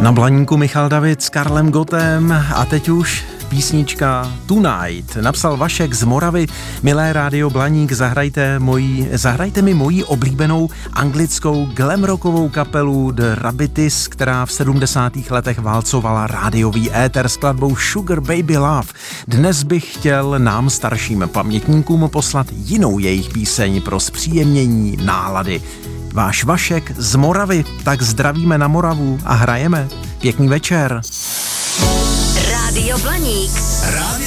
Na Blaníku Michal David s Karlem Gottem a teď už písnička Tonight. Napsal Vašek z Moravy. Milé Rádio Blaník, zahrajte mi moji oblíbenou anglickou glamrockovou kapelu The Rabbitis, která v 70. letech válcovala rádiový éter skladbou Sugar Baby Love. Dnes bych chtěl nám starším pamětníkům poslat jinou jejich píseň pro zpříjemnění nálady. Váš Vašek z Moravy, tak zdravíme na Moravu a hrajeme. Pěkný večer. Rádio Blaník.